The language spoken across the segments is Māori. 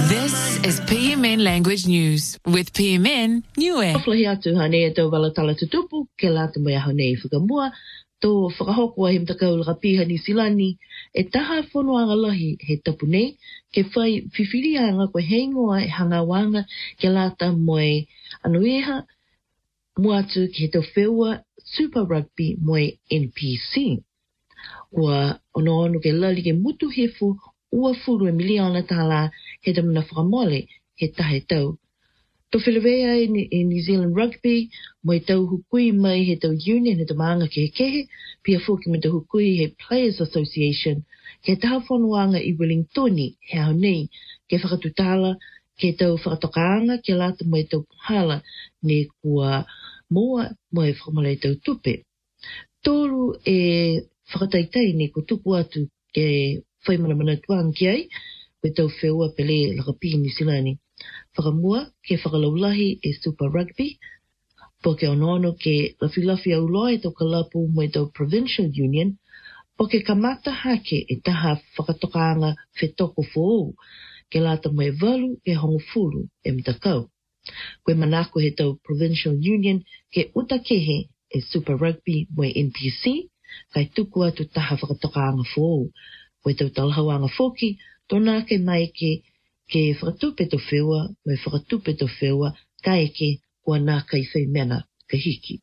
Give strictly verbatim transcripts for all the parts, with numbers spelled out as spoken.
This is P M N Language News with P M N Niue. Whaflahi atu hane e tau walatala tutupu ke lata mai aho nei whakamua tō whakahokua he mtakau lakapiha ni silani e taha whonoanga lahi he tapu nei ke whai whiwhirianga koe heingoa e hangawanga ke lata moe anueha mua atu ke he tau wheua Super Rugby moe N P C. Ua ono ono ke lali ke mutu hefu ua furu e miliona tala he tamana whakamole he tahe tau. To whilawea e, e New Zealand Rugby, mai tau hukui mai he tau union he tau maanga ke he kehe, pia fuki me tau hukui he Players Association, ke taha whanuanga i Wellingtoni he au nei, ke whakatutala, ke tau whakatokaanga, ke lata mai tau puhala, ne kua moa mai whakamole tau tupe. Tōru e whakataitai ne ko tuku atu ke whaimana mana tuang ki ai, me tau wheua pele lakapi ni silani. Whakamua ke whakalaulahi e Super Rugby, po ke onono ke lafilafi au loa e tau kalapu mai tau Provincial Union, po ke kamata hake e taha whakatokaanga whetoko fōu, ke lata mai walu e hongofuru e mtakau. Koe manako he tau Provincial Union ke utakehe e Super Rugby mai N P C, kai tuku atu taha whakatokaanga fōu. Koe tau talhauanga whoki, tōna ke mai ke ke whakatupe to wheua, mai whakatupe to wheua, kai ke kua nā kai whai mena ka hiki.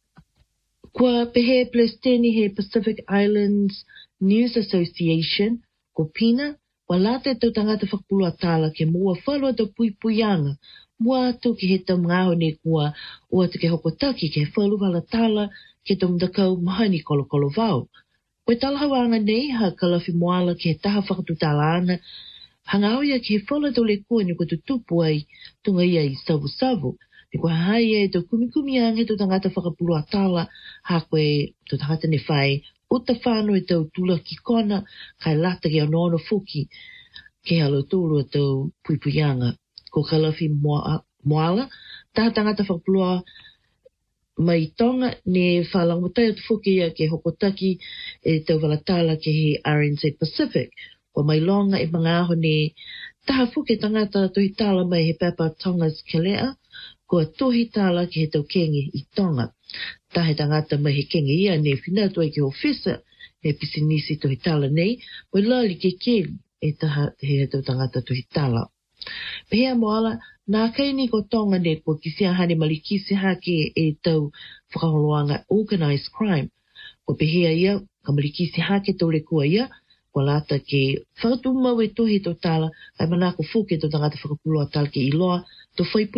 Kua pehe plesteni he Pacific Islands News Association, ko Pina, wa late tau tangata whakpulua tala ke mua whalua tau pui puianga, mua atu ki he tau ngaho ne kua o atu ke hokotaki ke whalua wala tala ke tau mdakau mahani kolo kolo vau. Koe talahawanga nei ha kalafi moala ke he taha whakatutala ana, hangaoia ki he whala tau le kua ni kua tutupu ai tunga ia i savu savu. Ni kua hai e tau kumikumi ange tau tangata whakapulua tala ha koe tau tangata ne whai uta whāno e tau tula ki kona kai lata ki anono fuki ke halo tūlua tau puipuianga. Ko kalafi moala, taha tangata whakapulua mai tonga ne whalangotai atu fuki ia ke hokotaki e tau walatala ke he R N Z Pacific. O mai longa e mga aho ne taha fuke tangata tohi tala mai he Papa Tonga's Kelea, kua tohi tala ki he tau kengi i Tonga. Tahe tangata mai he kengi ia ne whinatu ai ki ofisa he pisinisi tohi tala nei, mai lali ke keli e taha he tau tangata tohi tala. Pehea moala, nā kaini ko Tonga ne kua kisia hane malikisi hake e tau whakaholoanga organised crime. O pehea ia, ka malikisi hake tau le kua ia, kua lata ke whakatumau e tohi tau tala, ai manako fuke tau tangata whakapulua tala ke iloa, to whai